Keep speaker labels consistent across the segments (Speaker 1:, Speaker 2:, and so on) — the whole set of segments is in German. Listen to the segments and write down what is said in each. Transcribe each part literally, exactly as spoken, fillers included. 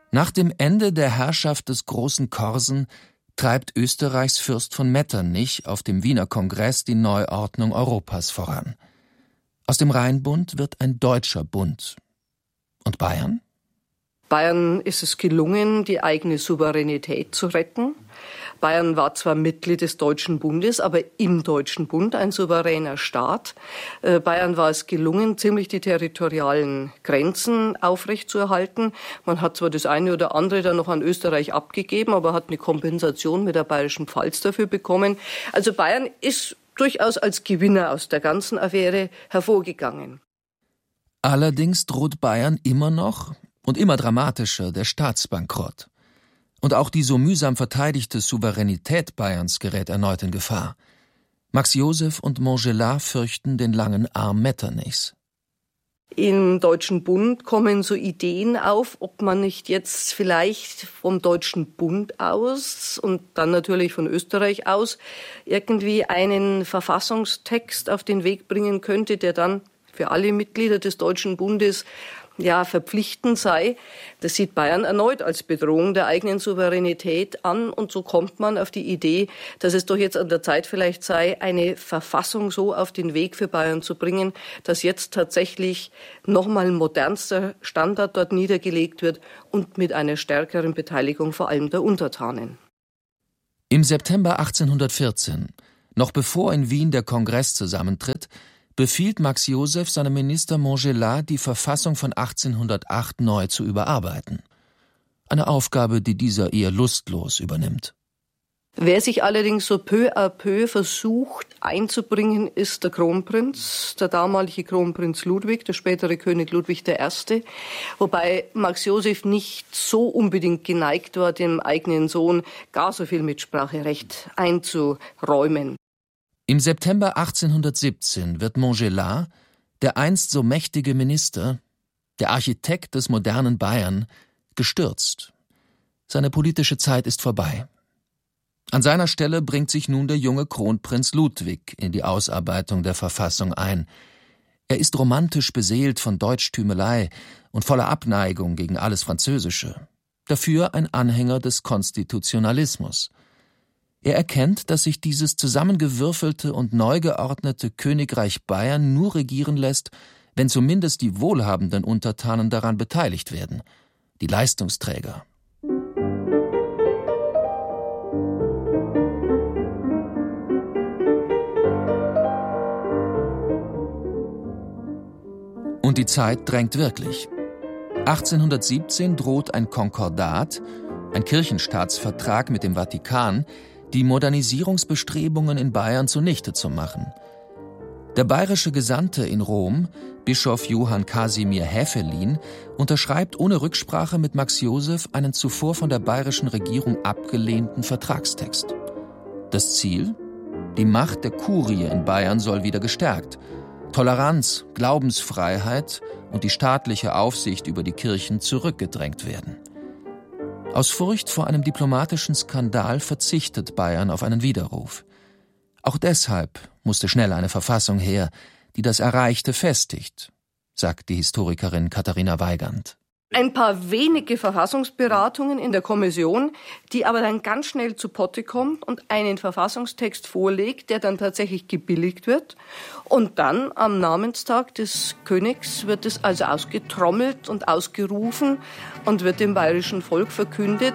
Speaker 1: Nach dem Ende der Herrschaft des Großen Korsen treibt Österreichs Fürst von Metternich auf dem Wiener Kongress die Neuordnung Europas voran. Aus dem Rheinbund wird ein deutscher Bund. Und Bayern?
Speaker 2: Bayern ist es gelungen, die eigene Souveränität zu retten. Bayern war zwar Mitglied des Deutschen Bundes, aber im Deutschen Bund ein souveräner Staat. Bayern war es gelungen, ziemlich die territorialen Grenzen aufrechtzuerhalten. Man hat zwar das eine oder andere dann noch an Österreich abgegeben, aber hat eine Kompensation mit der Bayerischen Pfalz dafür bekommen. Also Bayern ist durchaus als Gewinner aus der ganzen Affäre hervorgegangen.
Speaker 1: Allerdings droht Bayern immer noch und immer dramatischer der Staatsbankrott. Und auch die so mühsam verteidigte Souveränität Bayerns gerät erneut in Gefahr. Max Joseph und Montgelas fürchten den langen Arm Metternichs.
Speaker 2: Im Deutschen Bund kommen so Ideen auf, ob man nicht jetzt vielleicht vom Deutschen Bund aus und dann natürlich von Österreich aus irgendwie einen Verfassungstext auf den Weg bringen könnte, der dann für alle Mitglieder des Deutschen Bundes ja verpflichtend sei. Das sieht Bayern erneut als Bedrohung der eigenen Souveränität an. Und so kommt man auf die Idee, dass es doch jetzt an der Zeit vielleicht sei, eine Verfassung so auf den Weg für Bayern zu bringen, dass jetzt tatsächlich nochmal ein modernster Standard dort niedergelegt wird und mit einer stärkeren Beteiligung vor allem der Untertanen.
Speaker 1: Im September achtzehnhundertvierzehn, noch bevor in Wien der Kongress zusammentritt, befiehlt Max Joseph seinem Minister Montgelas, die Verfassung von achtzehnhundertacht neu zu überarbeiten. Eine Aufgabe, die dieser eher lustlos übernimmt.
Speaker 2: Wer sich allerdings so peu à peu versucht einzubringen, ist der Kronprinz, der damalige Kronprinz Ludwig, der spätere König Ludwig der Erste. Wobei Max Joseph nicht so unbedingt geneigt war, dem eigenen Sohn gar so viel Mitspracherecht einzuräumen.
Speaker 1: Im September achtzehnhundertsiebzehn wird Montgelas, der einst so mächtige Minister, der Architekt des modernen Bayern, gestürzt. Seine politische Zeit ist vorbei. An seiner Stelle bringt sich nun der junge Kronprinz Ludwig in die Ausarbeitung der Verfassung ein. Er ist romantisch beseelt von Deutschtümelei und voller Abneigung gegen alles Französische. Dafür ein Anhänger des Konstitutionalismus. Er erkennt, dass sich dieses zusammengewürfelte und neu geordnete Königreich Bayern nur regieren lässt, wenn zumindest die wohlhabenden Untertanen daran beteiligt werden, die Leistungsträger. Und die Zeit drängt wirklich. achtzehnhundertsiebzehn droht ein Konkordat, ein Kirchenstaatsvertrag mit dem Vatikan, die Modernisierungsbestrebungen in Bayern zunichte zu machen. Der bayerische Gesandte in Rom, Bischof Johann Kasimir Häfelin, unterschreibt ohne Rücksprache mit Max Joseph einen zuvor von der bayerischen Regierung abgelehnten Vertragstext. Das Ziel? Die Macht der Kurie in Bayern soll wieder gestärkt. Toleranz, Glaubensfreiheit und die staatliche Aufsicht über die Kirchen zurückgedrängt werden. Aus Furcht vor einem diplomatischen Skandal verzichtet Bayern auf einen Widerruf. Auch deshalb musste schnell eine Verfassung her, die das Erreichte festigt, sagt die Historikerin Katharina Weigand.
Speaker 2: Ein paar wenige Verfassungsberatungen in der Kommission, die aber dann ganz schnell zu Potte kommt und einen Verfassungstext vorlegt, der dann tatsächlich gebilligt wird. Und dann am Namenstag des Königs wird es also ausgetrommelt und ausgerufen und wird dem bayerischen Volk verkündet.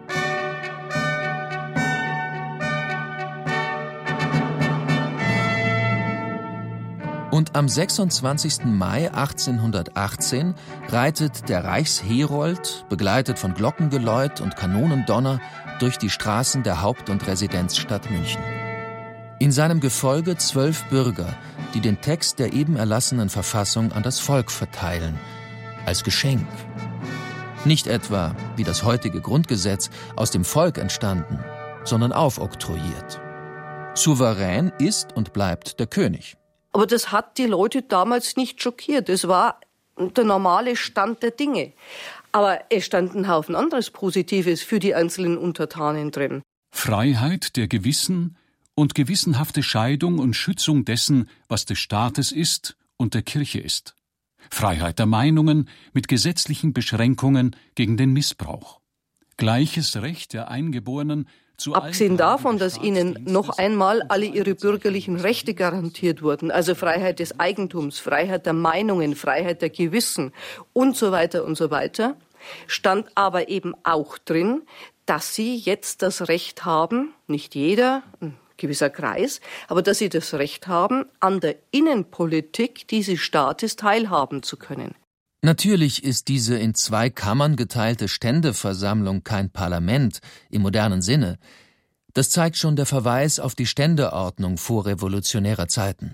Speaker 1: Und am sechsundzwanzigsten Mai achtzehnhundertachtzehn reitet der Reichsherold, begleitet von Glockengeläut und Kanonendonner, durch die Straßen der Haupt- und Residenzstadt München. In seinem Gefolge zwölf Bürger, die den Text der eben erlassenen Verfassung an das Volk verteilen, als Geschenk. Nicht etwa, wie das heutige Grundgesetz, aus dem Volk entstanden, sondern aufoktroyiert. Souverän ist und bleibt der König.
Speaker 2: Aber das hat die Leute damals nicht schockiert. Es war der normale Stand der Dinge. Aber es stand ein Haufen anderes Positives für die einzelnen Untertanen drin.
Speaker 3: Freiheit der Gewissen und gewissenhafte Scheidung und Schützung dessen, was des Staates ist und der Kirche ist. Freiheit der Meinungen mit gesetzlichen Beschränkungen gegen den Missbrauch. Gleiches Recht der Eingeborenen zu
Speaker 2: Abgesehen davon, dass ihnen noch einmal alle ihre bürgerlichen Rechte garantiert wurden, also Freiheit des Eigentums, Freiheit der Meinungen, Freiheit der Gewissen und so weiter und so weiter, stand aber eben auch drin, dass sie jetzt das Recht haben, nicht jeder, ein gewisser Kreis, aber dass sie das Recht haben, an der Innenpolitik dieses Staates teilhaben zu können.
Speaker 1: Natürlich ist diese in zwei Kammern geteilte Ständeversammlung kein Parlament im modernen Sinne. Das zeigt schon der Verweis auf die Ständeordnung vorrevolutionärer Zeiten.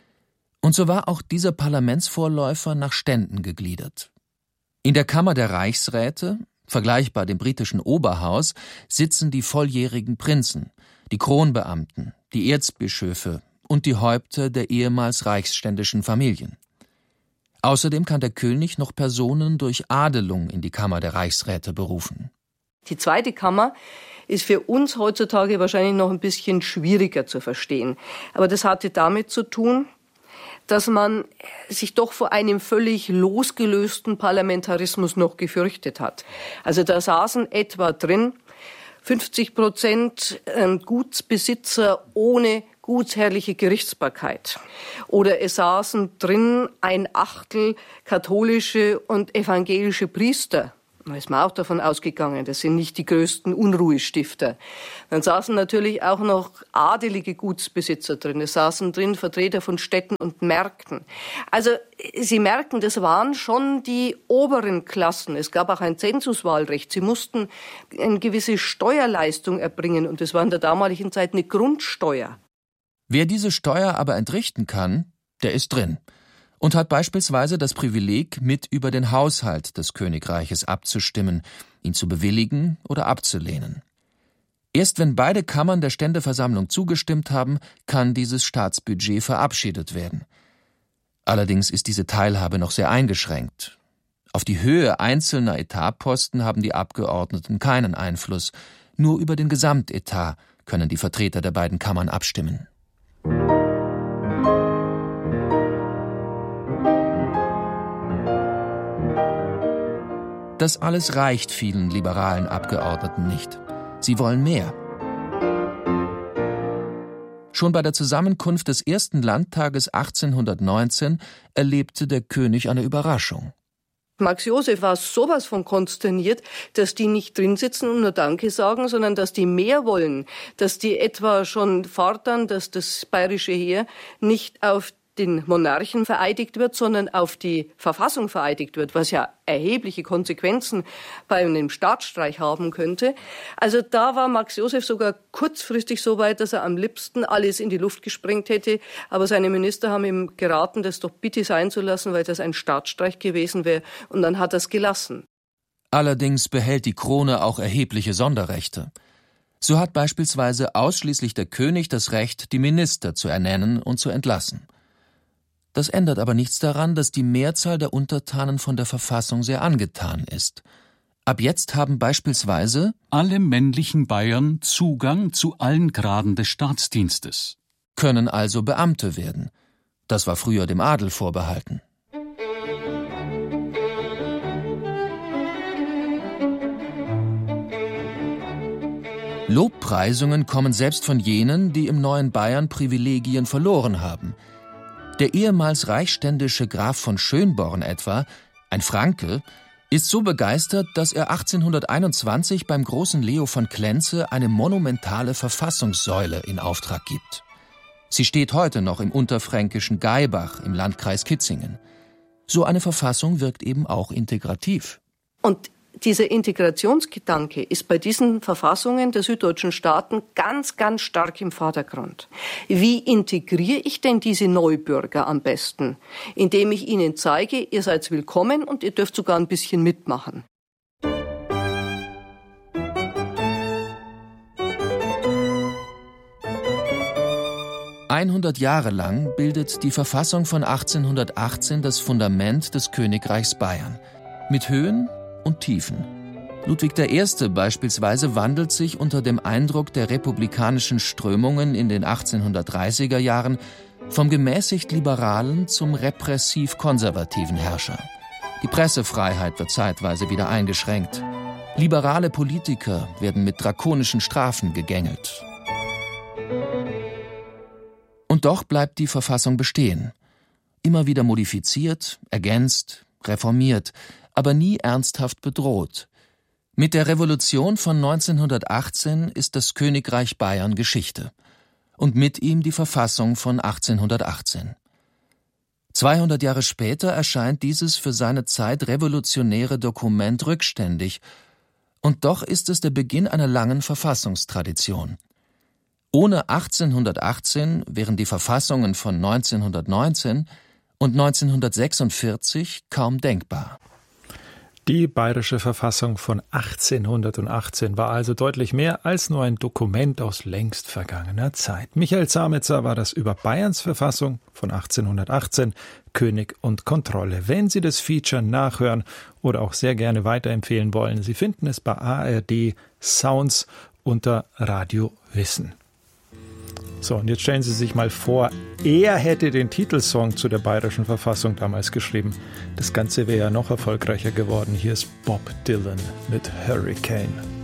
Speaker 1: Und so war auch dieser Parlamentsvorläufer nach Ständen gegliedert. In der Kammer der Reichsräte, vergleichbar dem britischen Oberhaus, sitzen die volljährigen Prinzen, die Kronbeamten, die Erzbischöfe und die Häupter der ehemals reichsständischen Familien. Außerdem kann der König noch Personen durch Adelung in die Kammer der Reichsräte berufen.
Speaker 2: Die zweite Kammer ist für uns heutzutage wahrscheinlich noch ein bisschen schwieriger zu verstehen. Aber das hatte damit zu tun, dass man sich doch vor einem völlig losgelösten Parlamentarismus noch gefürchtet hat. Also da saßen etwa drin fünfzig Prozent Gutsbesitzer ohne gutsherrliche Gerichtsbarkeit. Oder es saßen drin ein Achtel katholische und evangelische Priester. Da ist man auch davon ausgegangen, das sind nicht die größten Unruhestifter. Dann saßen natürlich auch noch adelige Gutsbesitzer drin. Es saßen drin Vertreter von Städten und Märkten. Also Sie merken, das waren schon die oberen Klassen. Es gab auch ein Zensuswahlrecht. Sie mussten eine gewisse Steuerleistung erbringen und das war in der damaligen Zeit eine Grundsteuer.
Speaker 1: Wer diese Steuer aber entrichten kann, der ist drin und hat beispielsweise das Privileg, mit über den Haushalt des Königreiches abzustimmen, ihn zu bewilligen oder abzulehnen. Erst wenn beide Kammern der Ständeversammlung zugestimmt haben, kann dieses Staatsbudget verabschiedet werden. Allerdings ist diese Teilhabe noch sehr eingeschränkt. Auf die Höhe einzelner Etatposten haben die Abgeordneten keinen Einfluss. Nur über den Gesamtetat können die Vertreter der beiden Kammern abstimmen. Das alles reicht vielen liberalen Abgeordneten nicht. Sie wollen mehr. Schon bei der Zusammenkunft des ersten Landtages achtzehnhundertneunzehn erlebte der König eine Überraschung.
Speaker 2: Max Joseph war sowas von konsterniert, dass die nicht drin sitzen und nur Danke sagen, sondern dass die mehr wollen, dass die etwa schon fordern, dass das bayerische Heer nicht auf den Monarchen vereidigt wird, sondern auf die Verfassung vereidigt wird, was ja erhebliche Konsequenzen bei einem Staatsstreich haben könnte. Also da war Max Joseph sogar kurzfristig so weit, dass er am liebsten alles in die Luft gesprengt hätte. Aber seine Minister haben ihm geraten, das doch bitte sein zu lassen, weil das ein Staatsstreich gewesen wäre. Und dann hat er es gelassen.
Speaker 1: Allerdings behält die Krone auch erhebliche Sonderrechte. So hat beispielsweise ausschließlich der König das Recht, die Minister zu ernennen und zu entlassen. Das ändert aber nichts daran, dass die Mehrzahl der Untertanen von der Verfassung sehr angetan ist. Ab jetzt haben beispielsweise
Speaker 3: alle männlichen Bayern Zugang zu allen Graden des Staatsdienstes,
Speaker 1: können also Beamte werden. Das war früher dem Adel vorbehalten. Lobpreisungen kommen selbst von jenen, die im neuen Bayern Privilegien verloren haben. Der ehemals reichsständische Graf von Schönborn etwa, ein Franke, ist so begeistert, dass er achtzehnhunderteinundzwanzig beim großen Leo von Klenze eine monumentale Verfassungssäule in Auftrag gibt. Sie steht heute noch im unterfränkischen Gaibach im Landkreis Kitzingen. So eine Verfassung wirkt eben auch integrativ.
Speaker 2: Und dieser Integrationsgedanke ist bei diesen Verfassungen der süddeutschen Staaten ganz, ganz stark im Vordergrund. Wie integriere ich denn diese Neubürger am besten? Indem ich ihnen zeige, ihr seid willkommen und ihr dürft sogar ein bisschen mitmachen.
Speaker 1: hundert Jahre lang bildet die Verfassung von achtzehnhundertachtzehn das Fundament des Königreichs Bayern. Mit Höhen und Tiefen. Ludwig der Erste beispielsweise wandelt sich unter dem Eindruck der republikanischen Strömungen in den achtzehnhundertdreißiger Jahren Vom gemäßigt-liberalen zum repressiv-konservativen Herrscher. Die Pressefreiheit wird zeitweise wieder eingeschränkt. Liberale Politiker werden mit drakonischen Strafen gegängelt. Und doch bleibt die Verfassung bestehen. Immer wieder modifiziert, ergänzt, reformiert, aber nie ernsthaft bedroht. Mit der Revolution von neunzehnhundertachtzehn ist das Königreich Bayern Geschichte. Und mit ihm die Verfassung von achtzehnhundertachtzehn. zweihundert Jahre später erscheint dieses für seine Zeit revolutionäre Dokument rückständig. Und doch ist es der Beginn einer langen Verfassungstradition. Ohne achtzehnhundertachtzehn wären die Verfassungen von neunzehnhundertneunzehn und neunzehnhundertsechsundvierzig kaum denkbar.
Speaker 4: Die bayerische Verfassung von achtzehnhundertachtzehn war also deutlich mehr als nur ein Dokument aus längst vergangener Zeit. Michael Zametzer war das über Bayerns Verfassung von achtzehnhundertachtzehn, König und Kontrolle. Wenn Sie das Feature nachhören oder auch sehr gerne weiterempfehlen wollen, Sie finden es bei A R D Sounds unter Radio Wissen. So, und jetzt stellen Sie sich mal vor, er hätte den Titelsong zu der bayerischen Verfassung damals geschrieben. Das Ganze wäre ja noch erfolgreicher geworden. Hier ist Bob Dylan mit Hurricane.